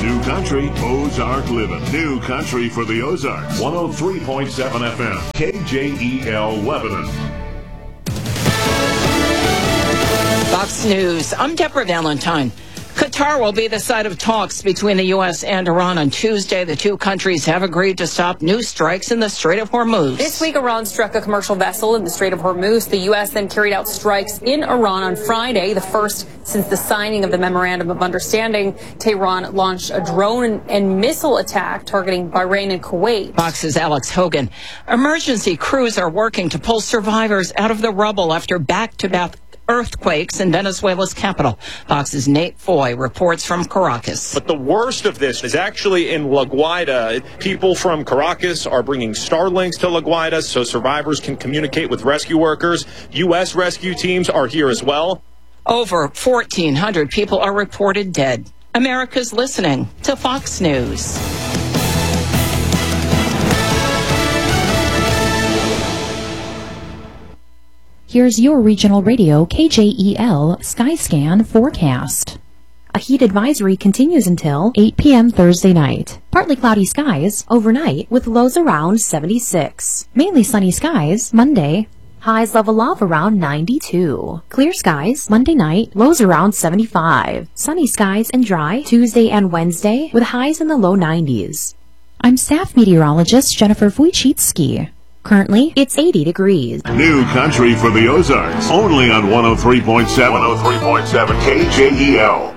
New Country, Ozark Living. New Country for the Ozarks. 103.7 FM. KJEL Lebanon. Fox News. I'm Deborah Valentine. Qatar will be the site of talks between the U.S. and Iran on Tuesday. The two countries have agreed to stop new strikes in the Strait of Hormuz. This week, Iran struck a commercial vessel in the Strait of Hormuz. The U.S. then carried out strikes in Iran on Friday, the first since the signing of the Memorandum of Understanding. Tehran launched a drone and missile attack targeting Bahrain and Kuwait. Fox's Alex Hogan. Emergency crews are working to pull survivors out of the rubble after back-to-back earthquakes in Venezuela's capital. Fox's Nate Foy reports from Caracas. But the worst of this is actually in La Guaira. People from Caracas are bringing Starlinks to La Guaira so survivors can communicate with rescue workers. U.S. rescue teams are here as well. Over 1,400 people are reported dead. America's listening to Fox News. Here's your regional radio KJEL Skyscan forecast. A heat advisory continues until 8 p.m. Thursday night. Partly cloudy skies overnight with lows around 76. Mainly sunny skies Monday. Highs level off around 92. Clear skies Monday night, lows around 75. Sunny skies and dry Tuesday and Wednesday with highs in the low 90s. I'm staff meteorologist Jennifer Wojcicki. Currently, it's 80 degrees. New Country for the Ozarks. Only on 103.7 KJEL.